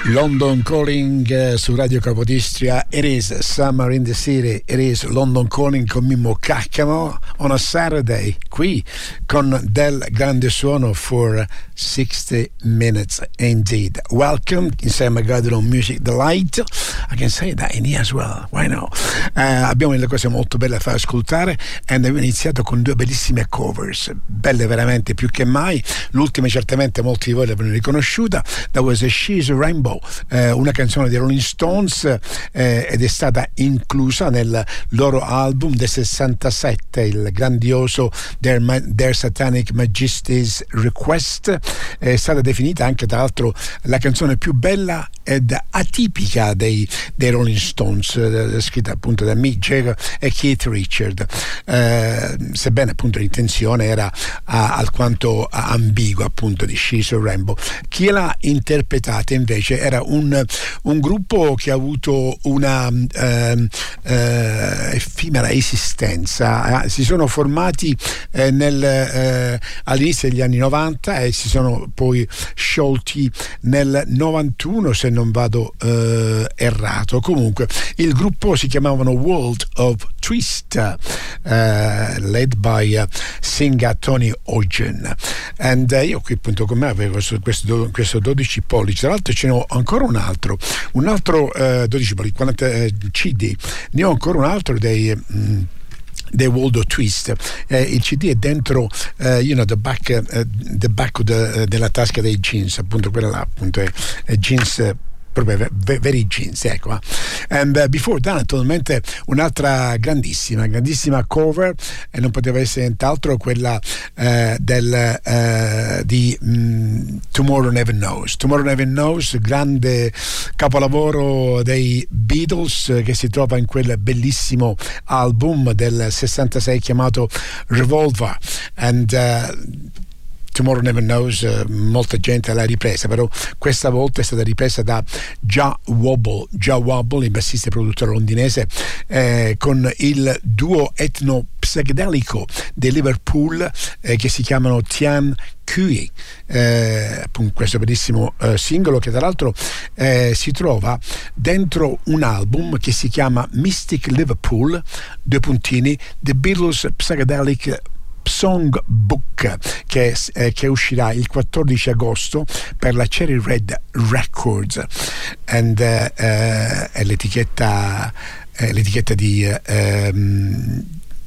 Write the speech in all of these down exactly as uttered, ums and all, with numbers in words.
London Calling uh, su Radio Capodistria. It is Summer in the City. It is London Calling con Mimmo Caccamo on a Saturday, qui con del grande suono for sixty minutes indeed. Welcome insieme a Garden Music Delight. I can say that in here as well, why no? Uh, abbiamo delle cose molto belle da far ascoltare e abbiamo iniziato con due bellissime covers, belle veramente più che mai. L'ultima certamente molti di voi l'avranno riconosciuta. That was a She's a Rainbow, eh, una canzone dei Rolling Stones, eh, ed è stata inclusa nel loro album del sessantasette, il grandioso Their, Ma- Their Satanic Majesty's Request. È stata definita anche tra l'altro la canzone più bella ed atipica dei, dei Rolling Stones, eh, scritta appunto da Mick Jagger e Keith Richard, eh, sebbene appunto l'intenzione era a, alquanto ambigua appunto di She's a Rainbow. Chi l'ha interpretata invece era un, un gruppo che ha avuto una eh, eh, effimera esistenza. Eh, si sono formati eh, nel, eh, all'inizio degli anni novanta e si sono poi sciolti nel novantuno, se non vado eh, errato. Comunque il gruppo si chiamavano World of Twist, uh, led by uh, singer Tony Ogden, and uh, io qui appunto con me avevo questo, questo, questo dodici pollici. Tra l'altro ce ne ho ancora un altro un altro uh, dodici pollici, quaranta uh, C D, ne ho ancora un altro dei mm, The World of Twist. Eh, il C D è dentro, uh, you know, the back, uh, the back de, uh, della tasca dei jeans, appunto quella là appunto è, è jeans uh, proprio very jeans, ecco. eh. And uh, before that, naturalmente un'altra grandissima grandissima cover, e non poteva essere nient'altro quella uh, del uh, di um, Tomorrow Never Knows. Tomorrow Never Knows, grande capolavoro dei Beatles, uh, che si trova in quel bellissimo album del sessantasei chiamato Revolver. And uh, Tomorrow Never Knows, uh, molta gente l'ha ripresa, però questa volta è stata ripresa da Jah Wobble, Jah Wobble, il bassista e produttore londinese, eh, con il duo etno-psichedelico di Liverpool, eh, che si chiamano Tian Kui, eh, appunto questo bellissimo eh, singolo che tra l'altro eh, si trova dentro un album che si chiama Mystic Liverpool, due puntini, The Beatles Psychedelic Songbook, che, eh, che uscirà il quattordici agosto per la Cherry Red Records, and, uh, uh, è l'etichetta, uh, l'etichetta di uh, um,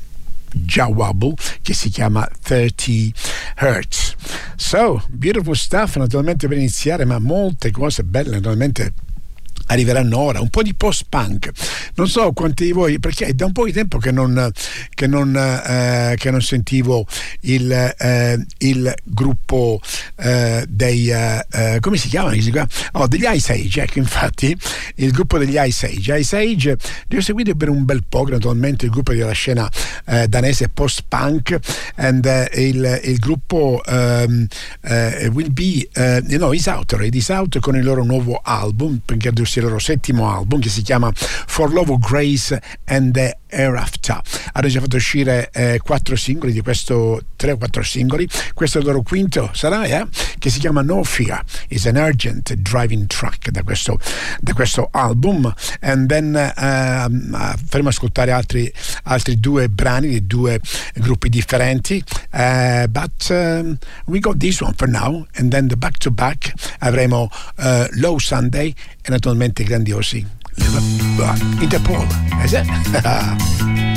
Jah Wobble, che si chiama thirty hertz. So, beautiful stuff, naturalmente per iniziare, ma molte cose belle naturalmente arriveranno ora. Un po' di post-punk, non so quanti di voi, perché è da un po' di tempo che non che non, eh, che non sentivo il, eh, il gruppo eh, dei eh, come si chiama? Oh, degli Ice Age, ecco, infatti il gruppo degli Ice Age Ice Age li ho seguiti per un bel po', naturalmente il gruppo della scena eh, danese post-punk, and uh, il, il gruppo um, uh, will be uh, no, is out, it is out con il loro nuovo album, perché il loro settimo album, che si chiama For Love of Grace and the Hereafter. Hanno già fatto uscire eh, quattro singoli di questo, tre o quattro singoli. Questo è il loro quinto, sarà, eh? Che si chiama No Fear is an Urgent Driving Track da questo, da questo album. And then uh, faremo ascoltare altri, altri due brani di due gruppi differenti, uh, but um, we got this one for now, and then the back to back avremo uh, Low Sunday e naturalmente grandiosi Interpol, is it?